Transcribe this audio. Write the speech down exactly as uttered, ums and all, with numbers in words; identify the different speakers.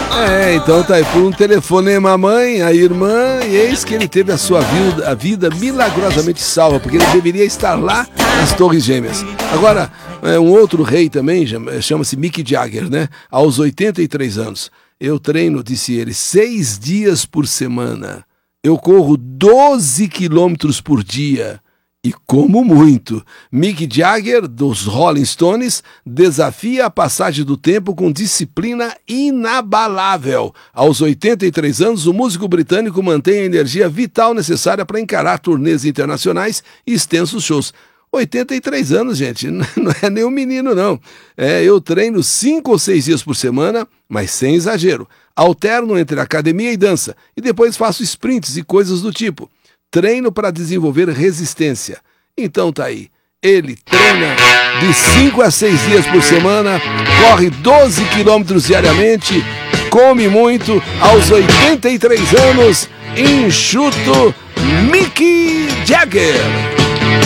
Speaker 1: É, então tá aí, por um telefonema à mãe, a irmã, e eis que ele teve a sua vida, a vida milagrosamente salva, porque ele deveria estar lá nas Torres Gêmeas. Agora, é, um outro rei também, chama-se Mick Jagger, né? Aos oitenta e três anos. Eu treino, disse ele, seis dias por semana. Eu corro doze quilômetros por dia. E como muito. Mick Jagger, dos Rolling Stones, desafia a passagem do tempo com disciplina inabalável. Aos oitenta e três anos, o músico britânico mantém a energia vital necessária para encarar turnês internacionais e extensos shows. oitenta e três anos, gente, não é nem um menino, não. É, eu treino cinco ou seis dias por semana, mas sem exagero. Alterno entre academia e dança, e depois faço sprints e coisas do tipo. Treino para desenvolver resistência. Então tá aí, ele treina de cinco a seis dias por semana, corre doze quilômetros diariamente, come muito, aos oitenta e três anos, enxuto Mick Jagger.